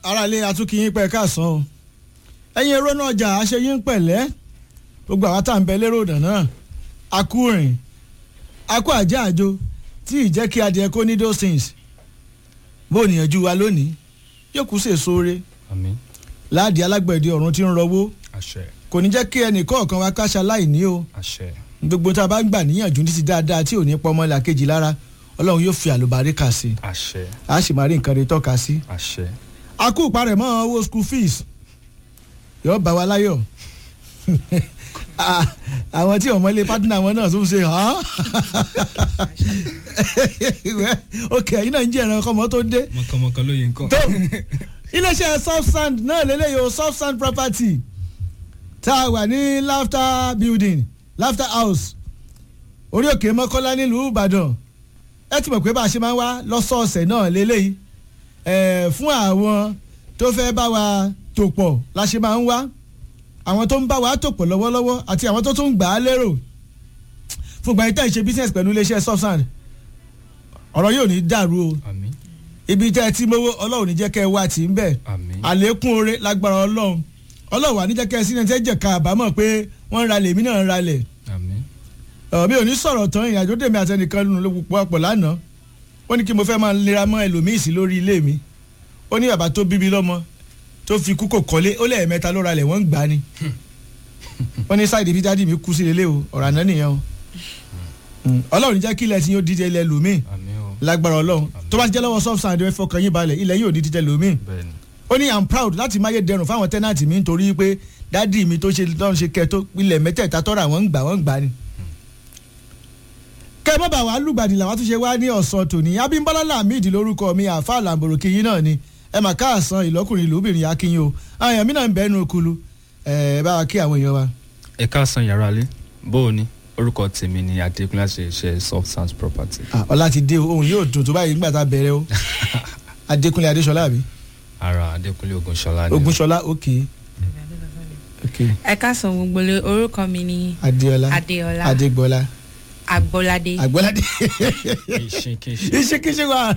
aráalé atúkìyín pẹ̀ káàsán o ẹ̀yin èrò náà ọjà àṣeyín pẹ̀lẹ́ gbogbo àwọn tá à ń bẹ lérò ọ̀dàn náà akúrìn akú àjẹ́ àjò tí ì jẹ́ kí adìẹ kó ní those things bó níyànjú wa lónìí yóò kú sè sóore láàdì alágbẹ̀dẹ ọ̀run tí ń rọwó kò ní jẹ́ kí ẹnì kọ̀ọ̀kan wa káṣá láì ní o gbogbo tá a bá ń gbà níyànjú ní ti dáadáa tí ò ní pọ́ ọmọlá kejì lára ọlọ́run yóò fi àlùbáríkà sí a sì máa rí nǹkan rẹ̀ tọ́ka sí. akú parẹ̀ mọ́ owó school fees yóò bá wa láyọ̀ àwọn tí ọmọ ilé pátínà wọn náà tún ṣe hàn ok ẹ̀yin náà ń jẹ́ ẹ̀rọ ọkọ̀ tó dé. mọ̀kànmọ̀kàn ló yẹ nǹkan. tó iléeṣẹ́ soft sand náà lélẹ́yìí o soft sand property tá a wà ní laughter building laughter house orí òkè mọ́kọ́lá nílùú ìbàdàn ẹ ti mọ̀ pé bá a ṣe máa ń wá lọ́sọ̀ọ̀sẹ̀ náà lélẹ́yìí fún àwọn tó fẹ́ bá wa tò pọ̀ la ṣe máa ń wá àwọn tó ń bá wa tò pọ̀ lọ́wọ́lọ́wọ́ àti àwọn tó tún gbà á lérò fún ìgbà yìí tẹ́ ẹ ṣe business pẹ̀lú iléeṣẹ́ soft sand ọ̀rọ̀ yóò ní dàrú o ibi tẹ́ ẹ ti mówó ọlọ́run ní jẹ́ kẹ́ ẹ wá tì í bẹ̀ àlékún oore lágbára ọlọ́run ọlọ́run wà ní jẹ́ kẹ́ ẹ sí ẹni tẹ́ jẹ́ ká àbámọ̀ pé wọ́n ń ralẹ̀ èmi náà ń ralẹ̀ mi ò ní sọ̀rọ̀ tán ìrìnàjò tèmi àtẹnìkan ló pọ̀ lánàá ó ní kí mo fẹ́ máa lera mọ́ ẹlòmíì sí lórí ilé mi ó ní bàbá tó bí mi lọ́mọ tó fi kú kò kọ́lé ó lẹ́ẹ̀mẹ́ta ló ralẹ̀ wọ́n ń gbà ni wọ́n ní sáìdì bí dádì mi kú sí lélẹ̀ o ọ̀rọ̀ àná nìyẹn o ọlọ́run jẹ́ kí ilẹ̀ tí yóò díje ilẹ̀ lòmíì lágbára ọlọ́run tó bá ti jẹ́ lọ́wọ́ soft sand ẹ fọkàn yín balẹ̀ ilẹ̀ yóò díje lòmíì ó ní I'm proud láti máyé dẹrùn fáwọn tẹ́nàtì mi nítorí pé dádì mi tó ṣe lọ́run ṣe kẹ́ tó ilẹ̀ mẹ́tẹ̀ẹ̀ta tọ́ra wọ́n ń gbà ni kẹ́ mọ́ bá wa lùgbàdì làwọn tún ṣe wá ní ọ̀sán tòní Abímbọ́lá Lámìdí lórúkọ mi àfa làǹbòròkì yín náà ni ẹ mà káàsán ìlọ́kùnrin ìlúbìnrin akínyìn o àwọn èèyàn mi náà ń bẹ́ẹ̀nu okulu ẹ bá wa kí àwọn èèyàn wa. ẹ káàsán yàrá lé bó o ní orúkọ tèmi ni Adékúnlé àṣeyẹsẹ soft sands property. ọlá ti dé ohun yóò dùn tó báyìí nígbà tá a bẹ̀rẹ̀ o Adékúnlé Adéṣọlá àbí. ara Adékúnlé Ògúnṣọlá ni. Ògúnṣọlá ok. ẹ káàsán gbogbo lé orúkọ mi ni Adéọlá Adégbọlá Agbolade. Ìṣekíṣe wa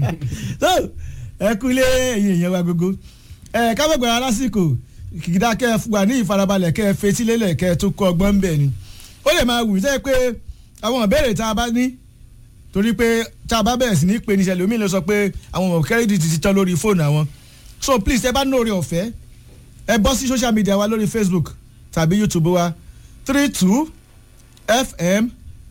ẹ kúlé ẹ̀yin èèyàn wa gbogbo kábọ̀gbọ̀n lásìkò kìkìdá kẹ́ ẹ wà ní ìfarabalẹ̀ kẹ́ ẹ fetílélẹ̀ kẹ́ ẹ tó kọ́ ọgbọ́n ń bẹ̀ ni ó lè máa wù sẹ́ pé àwọn ìbéèrè tá a bá ní torí pé tá a bá bẹ̀rẹ̀ sí ní pé níṣẹ́ lómi ló sọ pé àwọn ọmọ kẹ́rẹ́dìtì ti tán lórí fóònù àwọn so please ẹ bá ní oore ọ̀fẹ́ ẹ bọ́ sí social media wa lórí Facebook tàbí YouTube wa 32 FM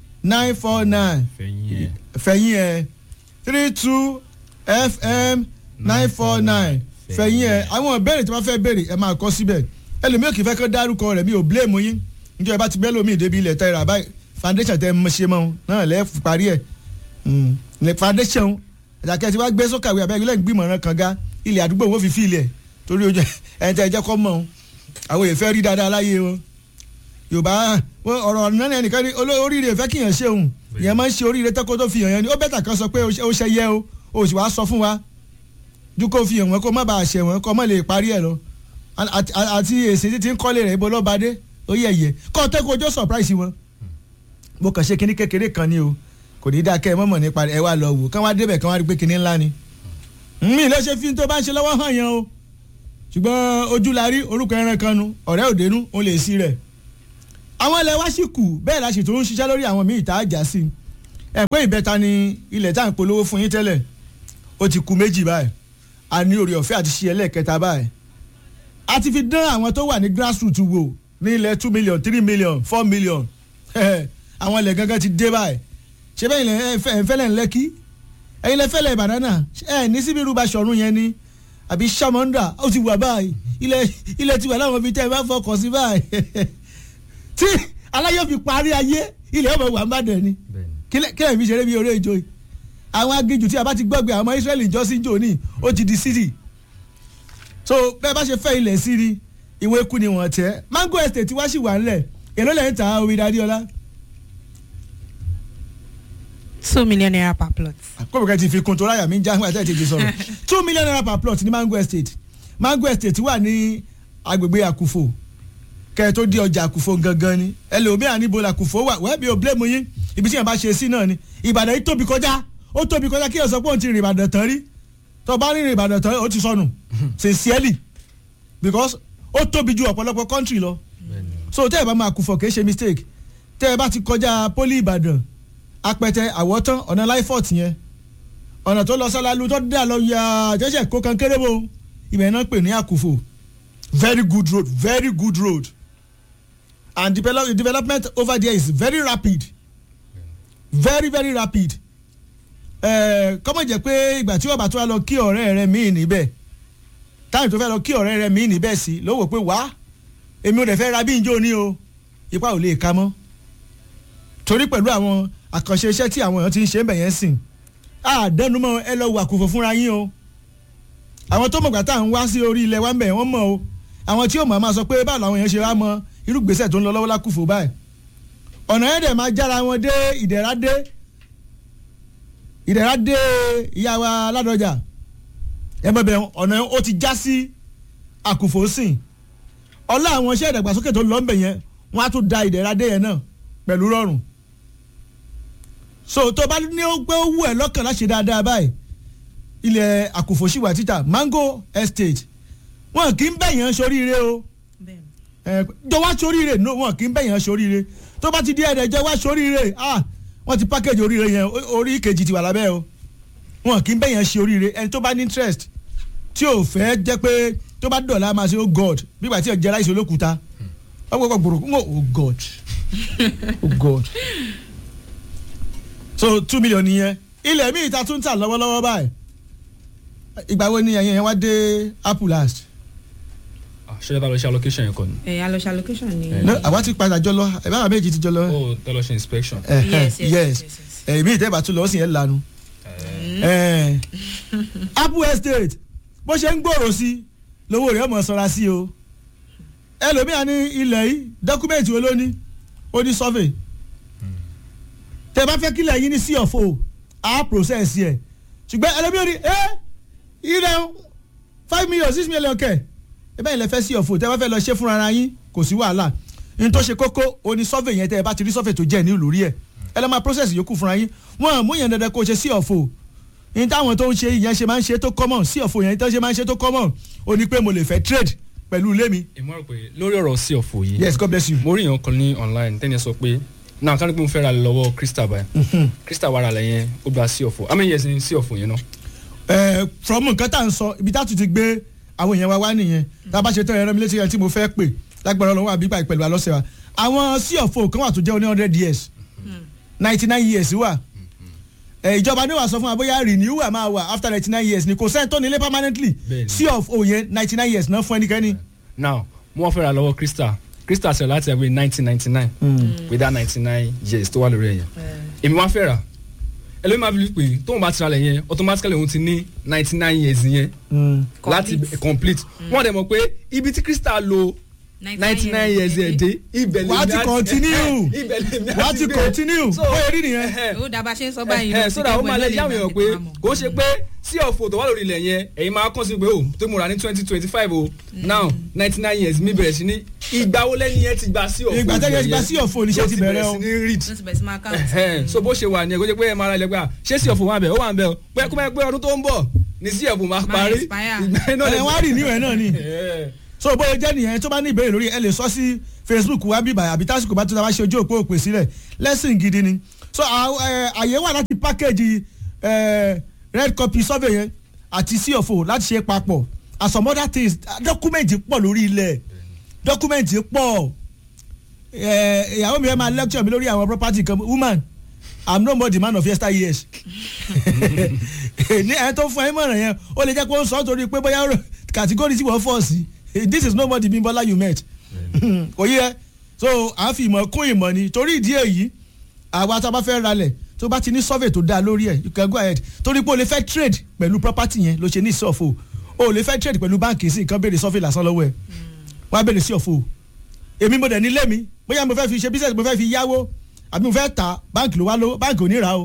949 fẹ̀yìn ẹ̀ 32 FM 949 fẹ̀yìn ẹ̀ àwọn ìbéèrè tí wọ́n fẹ́ béèrè ẹ̀ máa kọ síbẹ̀ ẹlòmíì kì í fẹ́ kó dárúkọ rẹ̀ mi ò blame yín níjọ́ ẹ bá ti bẹ́ẹ̀ lómi ìdébi ilẹ̀ tẹ́ ra báyìí foundation tẹ́ ẹ ṣe mọ́ náà lẹ́ẹ̀ parí ẹ̀ ní foundation àjàkẹ́ ti wá gbé sókàwé abẹ́rẹ́ ilé ìgbìmọ̀ràn kànga ilẹ̀ àdúgbò wo fi fi ilẹ̀ torí ojú ẹ̀ tẹ́ ẹ jẹ́ kọ́ mọ́ àwọn èèyàn fẹ́ rí dáadáa láyé wọn yorùbá ọ̀rọ̀ náà ẹnìkan ní oríire ìfẹ́ kíyàn ṣe òun ìyẹn máa ń ṣe oríire tẹ́kọ̀ tó fi hàn yẹn ni ó bẹ́tà kan sọ pé ó ṣe yẹ o sì wá sọ fún wa ju kó fi hàn wọ́n kó má bàa ṣẹ̀ wọ́n kó má lè parí ẹ̀ lọ àti èsì tí ń kọ́lé rẹ̀ ibo lọ́ba dé ó yẹ yẹ kọ́ tẹ́kọ̀ ojú surprise wọn mo kàn ṣe kinní kékeré kan ni o kò ní dáa kẹ́ ẹ mọ̀mọ̀ nípa ẹ wá lọ wò kán wá débẹ̀ kán wá rí pé kinní ńlá ni mi lè ṣe fi tó bá ń ṣe lọ́wọ́ hàn yẹn o ṣùgbọ́n ojú la rí orúkọ ẹran kan nu ọ̀rẹ́ òdenu òun lè sí rẹ̀ àwọn ilẹ̀ wá sì kù bẹ́ẹ̀ la sì tó ń ṣiṣẹ́ lórí àwọn míì tá a jà sí ẹ̀ pé ìbẹ́ta ni ilẹ̀ tá à ń polówó fún yín tẹ́lẹ̀ ó ti kù méjì báyìí a ní oore ọ̀fẹ́ àti ṣe ẹlẹ́ẹ̀kẹta báyìí a ti fi dán àwọn tó wà ní grassroots wò ní ilẹ̀ 2 million 3 million 4 million àwọn ilẹ̀ gangan ti dé báyìí ṣé bẹ́ẹ̀ ilẹ̀ ẹ̀fẹ́lẹ̀ ńlẹ́kí ẹ̀yin lẹ fẹ́lẹ̀ Ìbàdàn náà ẹ̀ ní síbi irú Baṣọ̀run yẹn ni àbí Ṣàmọ́ndà ó ti wà báyìí ilẹ̀ ti wà láwọn ibi tẹ́ ẹ bá fọkàn sí báyìí tí aláyọ̀ fi parí ayé ilẹ̀ ọmọ wà ń bàdàn ni kílẹ̀ fi ṣeré bí orí ìjọ yìí àwọn aginjù tí a bá ti gbọ́gbé àwọn Israẹli jọ́sìn jò ní ó ti di city so bẹ́ẹ̀ bá ṣe fẹ́ ilẹ̀ sí ni ìwé kú ni wọ́n tẹ́ Mango Estate wá sì wà ńlẹ̀ èló lẹ́yìn tà omi Adéọlá. 2 million naira per plot. kóbìkẹ́ ti fi kun tó ráyà mi ń já nígbà tẹ́ ẹ ti di sọ̀rọ̀ 2 million naira per plot ní Mango Estate wà ní agbègbè Àkùfò kẹ́ tó di ọjà Àkùfò gangan ni ẹlòmíà níbo làkùfò wà wẹ́ẹ́ bí o blame yín ibi tí yẹn bá ṣe sí náà ni Ìbàdàn yìí tóbi kọjá kí o sọ pé òun ti rìn Ìbàdàn tán rí tó bá rìnrìn Ìbàdàn tán ó ti sọnù sincerely because ó tóbi ju ọ̀pọ̀lọpọ̀ country lọ so tẹ́ ẹ bá máa Àkùfọ̀ kì í ṣe mistake tẹ́ ẹ bá ti kọjá poli Ìbàdàn Apẹtẹ Àwọ̀tán ọ̀nà Láífọ̀t yẹn ọ̀nà tó lọ Sálálú tó dà lọ ya jẹ́sẹ̀ kó kan kéré bo ibẹ̀ náà pè ní Àkùfọ̀ very good road and development over there is very rapid very rapid kọ́mọ̀ jẹ́ pé ìgbà tí ọba tó wá lọ kí ọ̀rẹ́ rẹ míì níbẹ̀ táyì tó fẹ́ lọ kí ọ̀rẹ́ rẹ míì níbẹ̀ sí ló wò pé wá èmi ò dẹ̀ fẹ́ ra bí njó ní o ipa ò lè ka mọ́ torí pẹ̀lú àwọn àkànṣe iṣẹ́ tí àwọn èèyàn ti ń ṣe ń bẹ̀ yẹn sìn àdánumọ́ ẹ lọ wo Àkùfọ̀ fúnra yín o àwọn tó mọ̀gbà tá à ń wá sí orí ilẹ̀ wa ń bẹ̀ wọ́n mọ̀ o àwọn tí ó mọ̀ máa sọ pé báwo làwọn èèyàn ṣe wá mọ irú gbèsè tó ń lọ lọ́wọ́ l'Àkùfọ̀ báyìí ọ̀nà yẹn dẹ̀ máa jára wọn dé Ìdẹ̀ra dé ìyá wa Ládọjà ẹgbẹ́bẹ̀ ọ̀nà ó ti já sí Àkùfọ̀ sìn ọlá àwọn iṣẹ́ ìdàgbàsókè tó lọ ń bẹ̀ yẹn wọ́n á tún da Ìdẹ̀ra dé yẹn náà pẹ̀lú rọrùn so tó bá ní ó gbé owó ẹ̀ lọ́kàn láṣẹ dáadáa báyìí ilẹ̀ Àkùfọ̀ ṣì wà títà Mango Estate wọn kì í bẹ̀yàn sóríire o jọ wá sóríire no wọn kì í bẹ̀yàn sóríire tó bá ti di ẹ̀rẹ̀ jọ wá sóríire wọ́n ti package oríire yẹn orí kejì ti wà lábẹ́ o wọn kì í bẹ̀yàn ṣe oríire ẹni tó bá ní interest tí ò fẹ́ jẹ́ pé tó bá dọ̀la máa ṣe oh God bígbà tí ò jẹ́ láìsí olókùúta ọgbọ̀gbọ̀ gbòòrò oh God so 2 million nìyẹn ilẹ̀ míì ta tún tà lọ́wọ́lọ́wọ́ báyìí ìgbà wo ni ẹ̀yìn yẹn wá dé Apple last. ṣé ẹ lọ ṣe allocation yẹn kọ́ ni. a lọ ṣe allocation ni. àwa ti padà jọ lọ ẹ bá wà méjì ti jọ lọ. ó tẹ lọ ṣe inspection. yes èmi ìtẹ́bà tún lọ sí yẹn lanu. Apple Estate bó ṣe ń gbòòrò sí lówó rẹ̀ ọmọ sọra sí o ẹlòmíà ní ilẹ̀ yìí dọ́kúmẹ̀ntì wo ló ní ó ní survey tẹ bá fẹ́ kílẹ̀ yín ní sí ọ̀fọ̀ á process yẹ ṣùgbọ́n ẹlòmíà ní ilẹ̀ 5 million 6 million kẹ̀ ẹ bẹ́ẹ̀ lẹ fẹ́ sí ọ̀fọ̀ tẹ bá fẹ́ lọ ṣe fúnra yín kò sí wàhálà ní tó ṣe kókó ó ní survey yẹn tẹ ẹ bá ti rí survey tó jẹ́ ní lórí ẹ̀ ẹ lọ́ máa process yòókù fúnra yín wọ́n mú yẹn dandan kó ṣe sí ọ̀fọ̀ ní táwọn tó ń ṣe ìyẹn ṣe máa ń ṣe tó common sí ọ̀fọ̀ yẹn tó ṣe máa ń ṣe tó common ó ní pé mo lè fẹ́ trade pẹ̀lú ilé mi. èmi rò pé lórí ọ̀rọ̀ sí ọ̀fọ̀ yìí. yes God bless you. mo rí èèyàn kan ní online tẹ́ni sọ pé náà ká ní pé mo fẹ́ ra lọ́wọ́ Crystal báyìí Crystal wàrà lẹ́yìn ó gba sí ọ̀fọ̀ how many years ni sí ọ̀fọ̀ yẹn náà. from nǹkan tá à ń sọ ibi tá a tún ti gbé àwọn èèyàn wa wá nìyẹn tá a bá ṣe tán ẹ̀rọ mi létí yẹn tí mo fẹ́ pè lágbára Ọlọ́run àbí báyìí pẹ̀lú alọ́sẹ̀ wa àwọn sí ọ̀fọ̀ kan wà tó jẹ́ 100 years 99 years wà ìjọba ní wàá sọ fún wa bóyá renewal máa wà after 99 years ni kò sẹ́ni tó nílé permanently sí ọ̀fọ̀ yẹn 99 years náà fún ẹnikẹ́ni. now mo wọ́n fẹ́ ra lọ́wọ́ Crystal sẹ̀ láti ẹgbẹ́ 1999 with that 99 years tó wà lórí ẹ̀yẹn èmi wọ́n fẹ́ rà ẹlòmíì máa fi pè tóun bá ti ra lẹ̀ yẹn automatically òun ti ní 99 years yẹn láti complete wọ́n dẹ̀ mọ̀ pé ibi tí Crystal lo 99 years ẹ̀ dé ibẹ̀ lè wàá ti continue wàá ti continue bóyá rí nìyẹn. ó dábàá ṣe ń sọ báyìí lọ sí kẹ́kọ̀ọ́ ó máa lè yáwó èèyàn pé kò ṣe pé sí ọ̀fọ̀ tó wà lórí ilẹ̀ yẹn ẹ̀yin máa kàn sí pé o tó mo rà ní 2025 o now 99 years mi bẹ̀rẹ̀ sí ní ìgbà wo lẹ́ni yẹn ti gba sí ọ̀fọ̀ ìgbà tẹ́lẹ̀ gba sí ọ̀fọ̀ oníṣẹ́ ti bẹ̀rẹ̀ o so bó ṣe wà ní ẹ̀ kó jẹ́ pé ẹ máa ra ilẹ̀ pé ṣé sí ọ̀fọ̀ wà bẹ̀ ó wà bẹ̀ o pé kó máa pé ọdún tó ń bọ̀ ní sí ọ̀fọ̀ máa parí ẹ̀ wá rí níwẹ̀ náà ni so bóyá jẹ́ nìyẹn tó bá ní ìbéèrè lórí ẹ lè sọ sí Facebook wa bíbá àbí tásìkò bá tó dáa wá ṣe ojú òpó òpè sílẹ̀ lẹ́sìn gidi ni so àyè wà láti package red copy survey yẹn àti sí ọ̀fọ̀ láti ṣe papọ̀ and some other things document pọ̀ lórí ilẹ̀ document pọ̀ ìyàwó mi fẹ́ máa lecture mi lórí àwọn property kan woman I'm no more the man of yesteryears ní ẹ̀ tó fún ẹ mọ̀ràn yẹn ó lè jẹ́ pé ó ń sọ torí pé bóyá category tí wọ́n fọ̀ sí this is nobody Bímbọ́lá you met kò yẹ so à ń fi ìmọ̀ kún ìmọ̀ ni torí ìdí èyí àwa tá a bá fẹ́ ralẹ̀ tó bá ti ní survey tó dáa lórí ẹ̀ you can go ahead torí pé o lè fẹ́ trade pẹ̀lú property yẹn ló ṣe ní sí ọ̀fọ̀ o lè fẹ́ trade pẹ̀lú báǹkì sí nǹkan béèrè survey lásán lọ́wọ́ ẹ̀ wọ́n á béèrè sí ọ̀fọ̀ èmi mo dẹ̀ nílé mi bóyá mo fẹ́ fi ṣe business mo fẹ́ fi yáwó àbí mo fẹ́ ta báǹkì ló wá lówó báǹkì ò ní rà o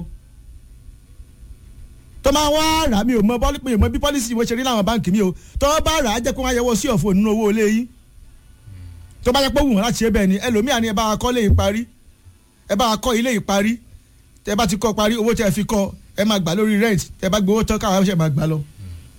tó máa wá rà mí ò mọ bí pọ́lísì wo ṣe rí láwọn báǹkì mi o tó bá rà á jẹ́ kó wá yẹwọ́ sí ọ̀fọ̀ nínú owó ilé yìí tó bá jẹ́ pé wù wọ́n láti ṣe bẹ́ẹ̀ ni ẹlòmíà ni ẹ bá wa kọ́ ilé yìí parí ẹ bá wa kọ́ ilé yìí parí tẹ bá ti kọ́ parí owó tẹ fi kọ́ ẹ máa gbà lórí rent tẹ bá gbowó tán káwọn ṣe máa gbà lọ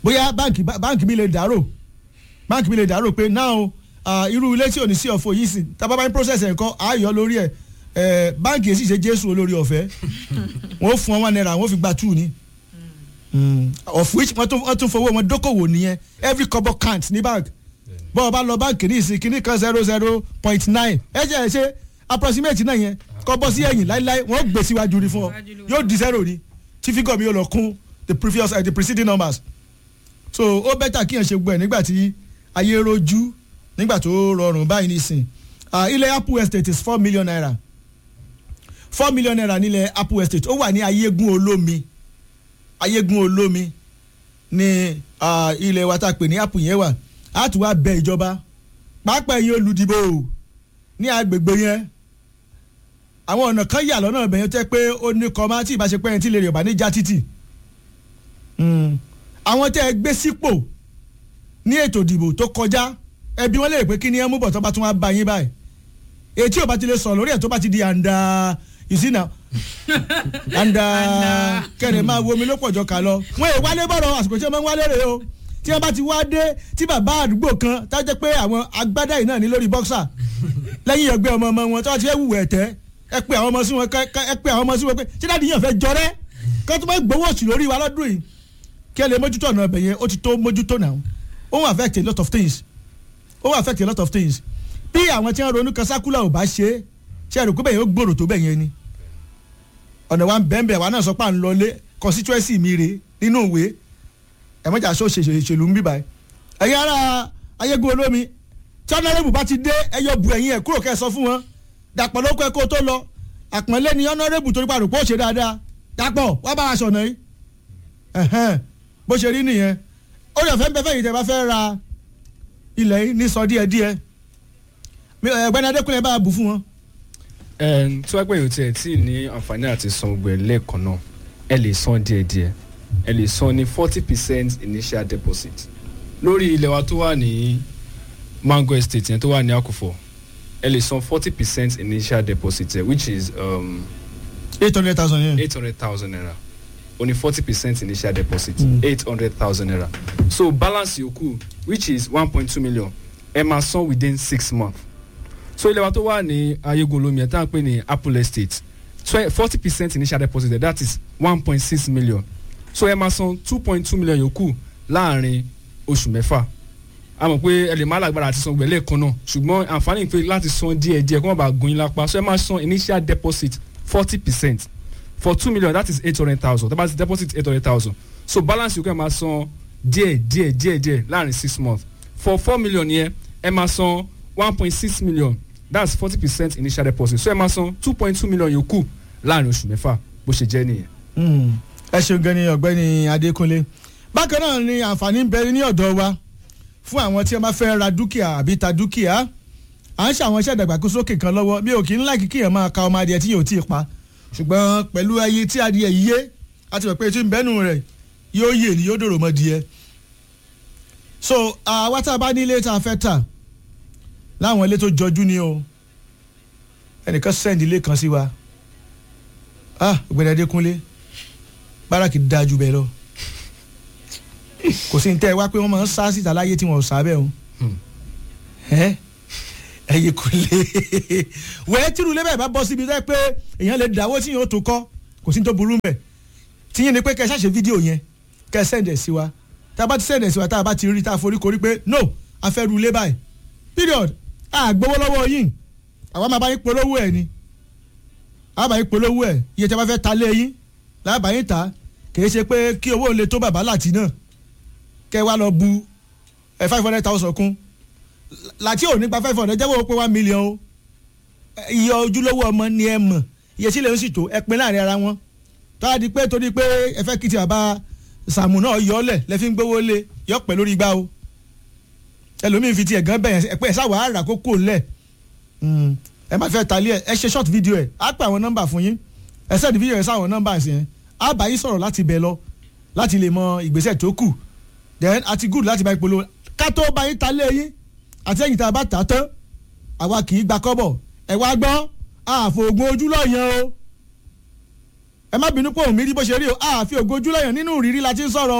bóyá báǹkì mi lè dárò pé now irú ilé tí ò ní sí ọ̀fọ̀ yìí sì tábà bá ń process ẹ̀ nǹkan ààyò lórí ẹ̀ báǹkì èsì ṣe Jésù olórí ọ̀fẹ́ wọ́n fún wọn naira wọ́n fi gba 2 ni of which wọ́n tún fowó wọn dókòwò nìyẹn every kobo count ní bank bọ́ọ̀ bá lọ báǹkì ní ìsìn kìíní kan 0.9 ẹ jẹ́ ẹ ṣe approximate náà yẹn kọ́ bọ́ sí ẹ̀yìn láíláí wọ́n gbé síwájú rí fún ọ yóò di 0 ni tí fígọ̀ mi yóò lọ kún the preceding numbers so ó bẹ́tà kí yẹn ṣe gbọ́ ẹ̀ nígbà tí ayé rojú nígbà tó rọrùn báyìí nísìn ilẹ̀ Apple Estate is 4 million naira 4 million naira nílẹ̀ Apple Estate ó wà ní ayégun olómi ní ilẹ̀ wa tá a pè ní Apple yẹn wà á tún wá bẹ ìjọba pàápàá ẹ̀yin olùdìbò ní agbègbè yẹn àwọn ọ̀nà kan yà lọ́nà ibẹ̀ yẹn tẹ́ pé ó ní kọ́má tí ìbáṣepẹ́ yẹn ti lè rí ọ̀bá ní já títì àwọn tẹ́ ẹ gbé sípò ní ètò ìdìbò tó kọjá ẹbí wọn lè rè pé kí ni ẹ mú bọ̀ tó bá tún wá bá yín báyìí etí ò bá ti lè sọ̀rọ̀ lórí ẹ̀ tó bá ti di àǹdà ìsínà àǹdà kẹrẹ̀ máa wo omi ló pọ̀jọ́ kà lọ wọn èè wálé bọ̀rọ̀ àsìkò tí wọ́n máa ń wálé rè o tí wọ́n bá ti wá dé tí bàbá àdúgbò kan tá jẹ́ pé àwọn agbádá yìí náà ní lórí bọ́ksà lẹ́yìn ẹgbẹ́ ọmọ wọn tó wá ti fẹ́ wù ẹ̀tẹ́ ẹ pé àwọn ọmọ sí wọn pé ṣé dáàdi yàn fẹ́ jọrẹ́ kó tó máa gbowó oṣù lórí wa lọ́dún yìí kí ẹ lè mójútó ọ̀nà ọbẹ̀ yẹn ó ti tó mójútó náà ó wọ́n affect a lot of things bí àwọn tí wọ́n ronú kan sákúlà ò bá ṣe é rò pé bẹ́ẹ̀ yóò gbòòrò tó bẹ́ẹ̀ yẹn ni ọ̀nà wa ń bẹ́ẹ̀ wa náà sọ pé à ń lọlé constituency mi rè nínú ìwé ẹ̀mọ́jà sọ ṣèṣèlú ń bíbá ẹ̀yin ará ayégun olómi tí ọ̀nàrẹ́bù bá ti dé ẹ̀yọ bu ẹ̀yìn ẹ̀ kúrò kẹ́ ẹ sọ fún wọn dàpọ̀ ló kọ́ ẹ kó tó lọ àpọ̀nlé ni ọ̀nàrẹ́bù torí pa àrùpọ̀ ṣe dáadáa dàpọ̀ wá bá aṣọ náà yìí bó ṣe rí nìyẹn ó lè fẹ́ bẹ́ẹ̀ yìí tẹ́ bá fẹ́ ra ilẹ̀ yìí ní sọ díẹ̀díẹ̀ ẹ̀gbẹ́ni Adékúnlé bá bù fún wọn. tí wọ́n pè yín tiẹ̀ tí ní àǹfààní àti san gbogbo ẹ̀ lẹ́ẹ̀kan náà ẹ lè san díẹ̀díẹ̀ ẹ lè san ní 40% initial deposit lórí ilẹ̀ wa tó wà ní Mango Estate yẹn tó wà ní Akufo ẹ lè san 40% initial deposit which is 800,000 yẹn 800,000 naira only 40% initial deposit 800,000 naira so balance yòókù which is 1.2 million ẹ máa san within 6 months so ilẹ̀ wa tó wà ní ayégun olómi ẹ̀ tá à ń pè ní Apple Estate 40% initial deposit that is 1.6 million so ẹ máa san 2.2 million yòókù láàrin oṣù mẹ́fà a mọ̀ pé ẹ lè má lágbára àti san gbẹ̀lẹ́ kan náà ṣùgbọ́n àǹfààní pé láti san díẹ̀díẹ̀ kó má bàa gun yín lápá so ẹ máa san initial deposit 40% for 2 million that is 800,000 tẹ́ bá ti deposit 800,000 so balance yòókù ẹ máa san díẹ̀ láàrin 6 months for 4 million yẹn ẹ máa san 1.6 million that's 40% initial deposit so ẹ máa san 2.2 million yòókù láàrin oṣù mẹ́fà bó ṣe jẹ́ nìyẹn. ẹ ṣeun gan ni ọ̀gbẹ́ni Adékúnlé bákan náà ni àǹfààní ń bẹ ní ọ̀dọ̀ wa fún àwọn tí wọ́n bá fẹ́ ra dúkìá àbí ta dúkìá à ń ṣe àwọn iṣẹ́ ìdàgbàsókè kan lọ́wọ́ bí òkè ńlá kìkì yẹn máa ka ọmọ adìẹ tí yóò tí ì pa ṣùgbọ́n pẹ̀lú ayé tí adìẹ yìí yé àti pẹ̀pẹ́ tí ń bẹ́nu rẹ̀ yóò yè ni yóò dòrò mọ́ díẹ̀ so àwa tá a bá ní ilé tá a fẹ́ tà láwọn ilé tó jọjú ni o ẹnìkan sẹ́ndì ilé kan sí wa ọ̀gbẹ́ni Adékúnlé báràkì dájú bẹ́ẹ̀ lọ kò sí ní tẹ́ ẹ wá pé wọ́n máa ń sá síta láyé tí wọ́n ò sábẹ́ o ẹ̀yẹ kò lè wẹ́ẹ́ tìrú lébẹ̀ bá bọ́ síbi tẹ́ pé èèyàn lè dáwọ́ tí yóò tó kọ́ kò sí ní tó burú mbẹ̀ tí yín ni pé kẹ́ ẹ ṣàṣe fídíò yẹn kẹ́ ẹ sẹ́ndẹ̀ sí wa tá a bá ti sẹ́ndẹ̀ sí wa tá a bá ti rí tá a forí korí pé no a fẹ́ ru lé báyìí period àgbowó lọ́wọ́ yín àwa máa bá yín polówó ẹ̀ ni àwa bá yín polówó ẹ̀ iye tí a bá fẹ́ ta lé yín lábàá yín ta kìí ṣe pé kí owó lè tó bàbá láti náà kẹ́ wá lọ bu 500,000 kún láti ò ní gba 500 jẹ́wọ́ pé 1 million o iye ojúlówó ọmọ ni ẹ mọ̀ iye sílẹ̀ ń sì tó ẹ pín láàrin ara wọn tó a di pé torí pé ẹ fẹ́ kí ti bàbá Sàmù náà yọ ọ́lẹ̀ lẹ́ fi ń gbówó lé yọ pẹ̀ lórí igbá o ẹlòmíín fi ti ẹ̀gán bẹ̀yẹn ẹ pé ẹ sáwọ́ àrà kókó lẹ̀ ẹ má fẹ́ talé ẹ ṣe short video ẹ á pè àwọn nọ́mbà fún yín ẹ send video ẹ sáwọn nọ́mbà yẹn á bá yín sọ̀rọ̀ láti bẹ̀ lọ láti lè mọ ìgbésẹ̀ tó kù then àti good láti bá yín polówó ká tó bá yín talé yín àti ẹ̀yìn tá a bá tà tán àwa kì í gba kọ́bọ̀ ẹ wá gbọ́ àfògùn ojú lọ́yàn o ẹ má bínú pé òun mi rí bó ṣe rí o àfi ògùn ojú lọ́yàn nínú ìrírí la ti ń sọ̀rọ̀ o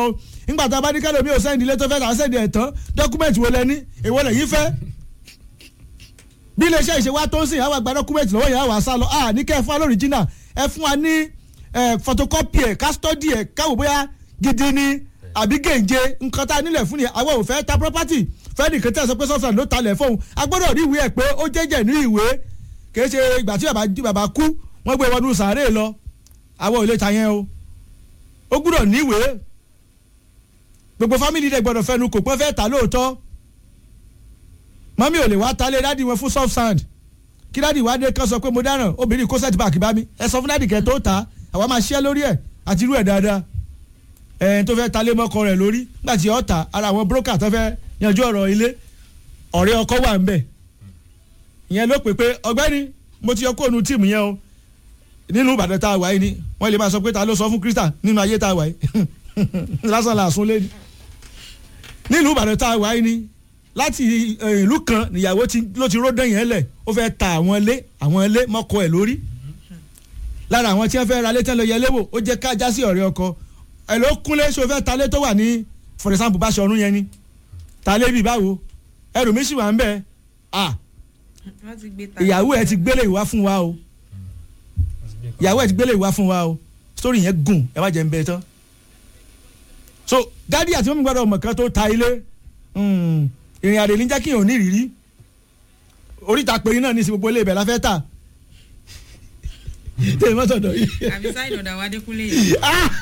nígbà tá a bá ní kẹ́lẹ́ mi ò sẹ́ndì ilé tó fẹ́ tà sẹ́ndì ẹ̀ tán dọ́kúmẹ̀ntì wo lẹ ní èwo lẹ̀ yìí fẹ́ bí iléeṣẹ́ ìṣèwà tó ń sìn àwọn àgbà dọ́kúmẹ̀ntì lọ́wọ́ yẹn àwọn àṣà lọ ní kẹ́ ẹ fún wa lóríjìnà ẹ fún wa ní photocopy ẹ̀ custody ẹ̀ káwọ́ bóyá gidi ni àbí gèǹje nǹkan tá a nílẹ̀ fún ni àwọn ò fẹ́ ta property fẹ́ nìkan tẹ̀ sọ pé sọ́fàn ló talẹ̀ fóun a gbọ́dọ̀ rí ìwé ẹ̀ pé ó jẹ́jẹ̀ ní ìwé kìí ṣe ìgbà tí bàbá kú wọ́n gbé wọnú sàárè lọ àwọn ò lè ta yẹn o ó gbọ́dọ̀ ní ìwé gbogbo family dẹ̀ gbọ́dọ̀ fẹnu kò pọ́n fẹ́ ta lóòótọ́ mọ́mí ò lè wá talé dádì wọn fún soft sand kí dádì wá dé kán sọ pé mo dáràn obìnrin kó set back bá mi ẹ sọ fún dádì kẹ tó ta àwa máa ṣiṣẹ́ lórí ẹ̀ àti irú ẹ̀ dáadáa tó fẹ́ talé mọ́kọ rẹ̀ lórí nígbà tí ó ta ara àwọn broker tó fẹ́ yanjú ọ̀rọ̀ ilé ọ̀rẹ́ ọkọ wà ń bẹ̀ ìyẹn ló pè pé ọ̀gbẹ́ni mo ti yọ kóònù tíìmù yẹn o nínú Ìbàdàn tá a wà yìí ni wọ́n lè máa sọ pé ta ló sọ fún Krista nínú ayé tá a wà yìí lásán làásùn lé ní nínú Ìbàdàn tá a wà yìí ni láti ìlú kan níyàwó ló ti ródán yẹn lẹ̀ ó fẹ́ ta àwọn ilé mọ́kọ ẹ̀ lórí lára àwọn tí wọ́n fẹ́ ra lé tẹ́lẹ̀ yẹ léwò ó jẹ́ ká já sí ọ̀rẹ́ ọkọ ẹ̀ ló kúnlé ṣó fẹ́ ta lé tó wà ní for example Báṣọ̀run yẹn ni ta lé bí báwo ẹrù mi sì wà ń bẹ ìyàwó ẹ ti gbélé ìwá fún wa o ìyàwó ẹ ti gbélé ìwá fún wa o story yẹn gùn ẹ má jẹ́ ń bẹ tán so dádì àti mọ́mí gbọ́dọ̀ mọ̀ kan tó ta ilé ìrìn àdè ní jẹ́ kí èèyàn ní ìrírí oríta péré náà ní ìsìn gbogbo ilé ibẹ̀ la fẹ́ tà tèmi mọ́tò dọ̀ yìí. àbí sáyìn ọ̀dà wa Adékúnlé yìí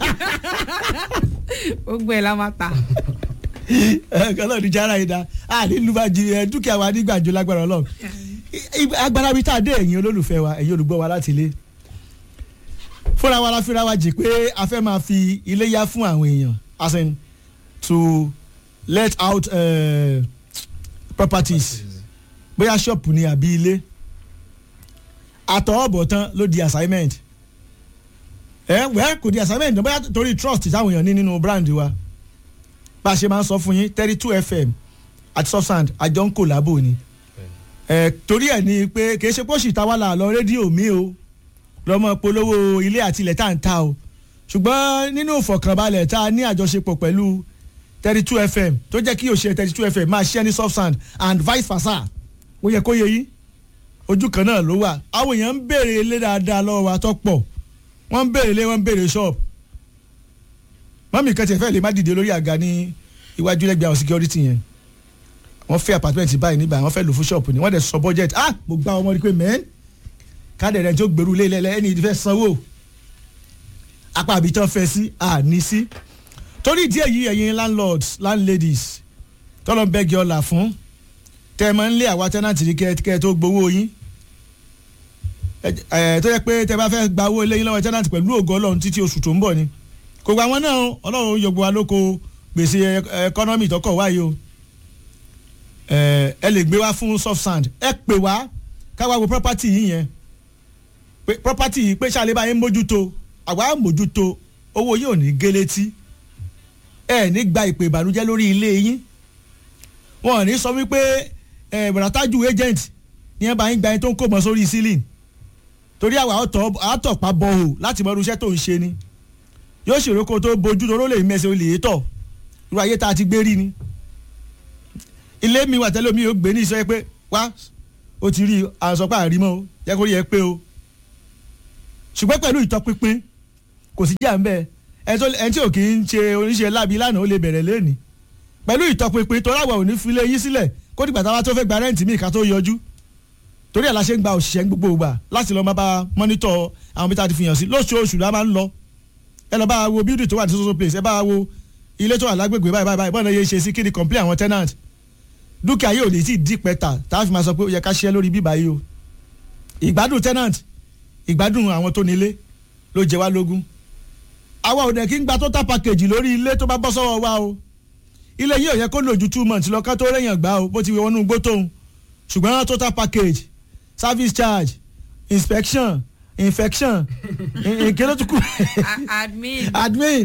gbogbo ẹ̀ la máa ta. kọlọ ní jara yìí dá nílùú bá jí dúkìá wa nígbàjọ lágbára Ọlọ́run agbára bíi tá a dé ẹ̀yin olólùfẹ́ wa ẹ̀yin olùgbọ́ wa láti ilé fúnra wa la fúnra wa jì pé a fẹ́ máa fi ilé yá fún àwọn èèyàn as in to let out properties bóyá ṣọ́ọ̀pù ni àbí ilé àtọwọ́bọ̀ tán ló di assignment wẹ́ẹ́ kò di assignment bóyá torí trust táwọn èèyàn ní nínú brand wa bá a ṣe máa ń sọ fún yín 32 FM àti Softsand àjọ ń kò lábò ni torí ẹ̀ ni pé kì í ṣe pósì táwa là lọ rédíò mi o lọ́mọ polówó ilé àti ilẹ̀ tá à ń ta o ṣùgbọ́n nínú ìfọ̀kànbalẹ̀ tá a ní àjọṣepọ̀ pẹ̀lú 32 FM tó jẹ́ kí òṣèré 32 FM máa ṣiṣẹ́ ní Softsand and vice versa ó yẹ kó yẹ yín ojú kan náà ló wà àwọn èèyàn ń béèrè ilé dáadáa lọ́wọ́ wa tó pọ̀ wọ́n ń béèrè ilé wọ́n ń béèrè ṣọ́ọ̀bù mọ́mí kan tiẹ̀ fẹ́ lè má dìde lórí àga ní iwájú lẹ́gbẹ̀ẹ́ àwọn security yẹn wọ́n fẹ́ apartment báyìí nígbà wọ́n fẹ́ lò fún ṣọ́ọ̀pù ni wọ́n dẹ̀ sọ budget mo gbá ọmọ rí pé mẹ́ẹ́n káàdì rẹ̀ tí ó gbèrú lé lẹ́lẹ́ ẹni ìdí fẹ́ sanwó apá àbí tán fẹ́ sí ní sí torí ìdí èyí ẹ̀yin landlords landladies tọ́lọ́ bẹ́ẹ̀gì ọ̀là fún tẹ́ ẹ máa ń lé àwa tẹ́nàtì ní kẹ́ ẹ tó gbowó yín tó yẹ pé tẹ́ bá fẹ́ gba owó ilé yín lọ́wọ́ tẹ́nàtì pẹ̀lú ògo Ọlọ́run títí oṣù tó ń bọ̀ ni kò gba wọn náà Ọlọ́run yọgbọ wa lóko gbèsè ẹkọ́nọ́mì tọkọ̀ wáyé o ẹ lè gbé wá fún Softsand ẹ pè wá káwá wo property yìí yẹn property yìí pé ṣàlẹ́ báyìí mójútó àwa mójútó owó yìí ò ní gé létí ẹ ní gba ìpè ìbànújẹ́ lórí ilé yín wọn ò ní sọ wípé bùrọ̀tájú agent ní ẹ bá yín gba yín tó ń kó mọ́ sórí ceiling torí àwa àtọ̀pá bọ̀hù láti mọ irú iṣẹ́ tó ń ṣe ni yóò ṣòro kó tó bójú tó lè mẹsẹ̀ olè tọ̀ irú ayé tá a ti gbé rí ni ilé mi wà tẹ́lẹ̀ mi ò gbé ní ìsọ pé wá o ti rí àsọpá àrímọ́ o jẹ́ kó rí ẹ pé o ṣùgbọ́n pẹ̀lú ìtọpinpin kò sí jà ń bẹ́ẹ̀ ẹ tí ò kì í ṣe oníṣẹ́ láabi lánàá ó lè bẹ̀rẹ̀ lẹ́ni pẹ̀lú ìtọpinpin tó láwọ̀ ò ní fi lé yín sílẹ̀ kó dìgbà táwa tó fẹ́ gba rẹ́ǹtì míì ká tó yọjú torí ẹ̀ la ṣe ń gba òṣìṣẹ́ gbogbo ìgbà láti lọ́ọ́ máa bá mọ́nítọ̀ àwọn bí tá a ti fi hàn sí lóṣooṣù la máa ń lọ ẹ lọ bá wa wo building tó wà ní social place ẹ bá wa wo ilé tó wà lágbègbè báyìí bọ́ọ̀nà yẹn ṣe sí kí ni complain àwọn tenant dúkìá yìí ò lè tí ì dí pẹ́ta tá a fi máa sọ pé ó yẹ ká ṣiṣẹ́ lórí bíbá yìí o ìgbádùn tenant ìgbádùn àwọn tó nílé ló jẹ wá lógún àwa ò dẹ̀ kí ń gba total package lórí ilé tó bá bọ́ sọ́wọ́ wa o ilé yìí ò yẹ kó lò ju 2 months lọ ká tó rẹ̀yàn gbá o bó ti wọnú igbó tóun ṣùgbọ́n total package service charge inspection infection nkele tó kù admin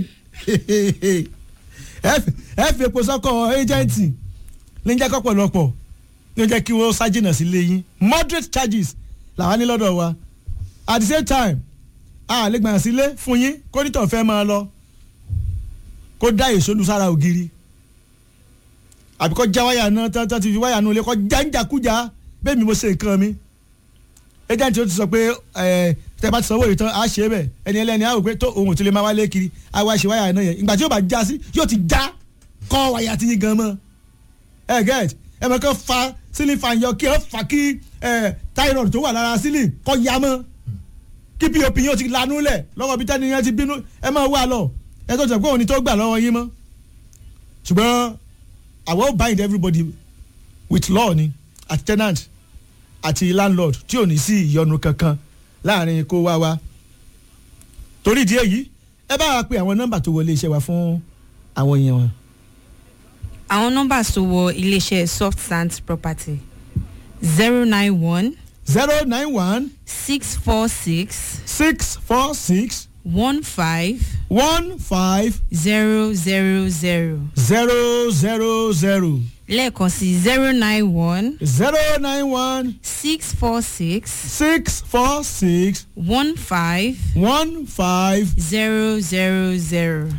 ẹ fi epo sọ́kọ̀ agenti ní jẹ́ kọ́pọ̀lọpọ̀ ní jẹ́ kí wọ́n ṣájìnà sí ilé yín moderate charges làwọn ní lọ́dọ̀ wa at the same time a lè gbà sílé fún yín kónítọ̀ fẹ́ máa lọ kó dá èso lu sára ògiri àbí kó já wáyà náà tán ti fi wáyà náà lé kó jáńjàkújà bẹ́ẹ̀ mi mo ṣe nǹkan mi agent ó ti sọ pé tẹ bá ti sanwó ìtàn á ṣe é bẹ̀ ẹni ẹlẹ́ni á rò pé tó ohun tó lè máa wálé kiri á wá ṣe wáyà náà yẹn ìgbà tí yóò bá já sí yóò ti já kọ́ wáyà tí yín gan mọ́ get ẹ mọ̀ kó fa ceiling fan yọ kí ẹ fà kí thyroid tó wà lára ceiling kọ́ ya mọ́ kí pop yóò ti lanú lẹ̀ lọ́wọ́ bí tẹ́ni yẹn ti bínú ẹ máa wà lọ ẹ tó tẹ̀ pé òun ni tó gbà lọ́wọ́ yín mọ́ ṣùgbọ́n àwọn ò bind everybody with law ni àti tenant àti landlord tí ò ní sí ìyọnu kankan láàrin kó wá wá torí ìdí èyí ẹ bá wa pe àwọn nọ́mbà tó wọlé iṣẹ́ wa fún àwọn èèyàn wọn. àwọn nọ́mbà tó wọ iléeṣẹ́ Soft Sands Property 091 091 646 646 15 15 000 000 lẹ́ẹ̀kan sí 091 091 646 646 15 15 000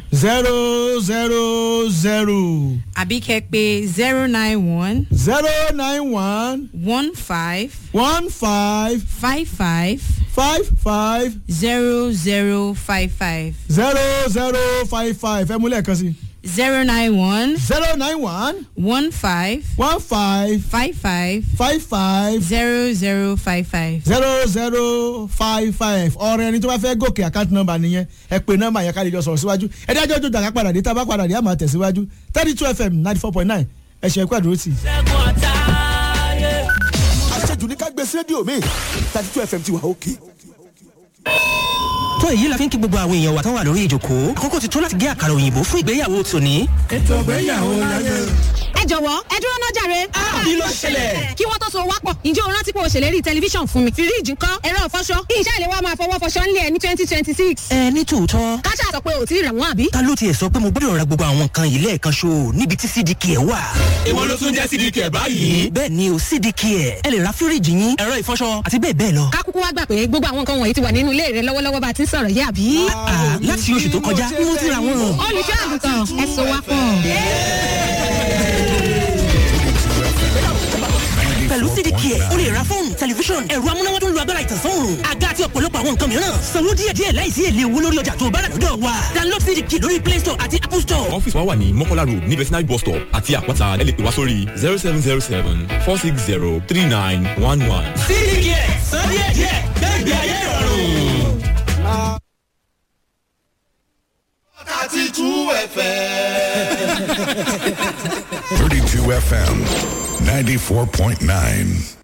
000 àbí kẹ́ pé 091 091 15 15 55 55 0055 0055 ẹ mú lẹ́ẹ̀kan sí. 091 091 15 15 55 55 0055 0055 ọ̀rọ̀ ẹni tó bá fẹ́ gòkè àkáǹtì nọ́mbà nìyẹn ẹ pè nọ́mbà yẹn ká lè jọ sọ̀rọ̀ síwájú ẹ dájọ́ ojú dàgbà padà dé tá a bá padà dé a máa tẹ̀síwájú 32 FM 94.9 ẹ ṣe ẹ̀kú àdúró tì. àṣejù ní ká gbé sí rédíò mi 32 FM ti wà òkè. tó èyí la fi ń kí gbogbo àwọn èèyàn wa tán wà lórí ìjókòó àkókò ti tó láti gé àkàrà òyìnbó fún ìgbéyàwó tòní. ètò ìgbéyàwó láyé. ẹ jọ̀wọ́ ẹ dúró náà jàre. kí ló ṣẹlẹ̀? kí wọ́n tó so wápọ̀ ǹjẹ́ o rántí pé o ṣèlérí tẹlifíṣàn fún mi. fíríìjì ńkọ́ ẹ̀rọ ìfọṣọ iṣẹ́ ìlẹ̀ wa máa fọwọ́ fọṣọ ńlẹ̀ ní 2026. ẹ ní tòótọ́. káṣá sọ pé o ti rẹ̀ wọ́n àbí. ta ló tiẹ̀ sọ pé mo gbọ́dọ̀ ra gbogbo àwọn nǹkan yìí lẹ́ẹ̀kan ṣo níbi tí cdk ẹ̀ wà. ìwọ ló tún jẹ́ cdk ẹ̀ báyìí. bẹ́ẹ̀ ni o cdk ẹ̀ ẹ lè ra fíríìjì yín ẹ̀rọ ìfọṣọ àti bẹ́ẹ̀ bẹ́ẹ̀ lọ. ká kúkú wá gbà pé gbogbo àwọn nǹkan wọ̀nyí ti wà nínú ilé rẹ lọ́wọ́lọ́wọ́ bá a ti ń sọ̀rọ̀ yìí àbí. láti oṣù tó kọjá ni mo ti ra wọn. olùṣọ́ àgùntàn ẹ so wápọ̀. pẹ̀lú cdk ẹ̀ o lè ra fóònù tẹlifíṣọ̀n ẹ̀rọ amúnáwá tó ń lo agbára ìtànsán-òòrùn àga àti ọ̀pọ̀lọpọ̀ àwọn nǹkan mìíràn sanwó díẹ̀díẹ̀ láìsí èlé owó lórí ọjà tó o bá rà lọ́dọ̀ wa download cdk lórí play store àti apple store. ọ́fíìsì wa wà ní mọ́kọ́lá road ní vetinary bus stop àti àpáta ẹ lè pè wá sórí 0707 460 3911. cdk san díẹ̀díẹ̀ gbẹ́gbẹ́ ayé ìrọ̀rùn. 32 FM. 32 FM 94.9.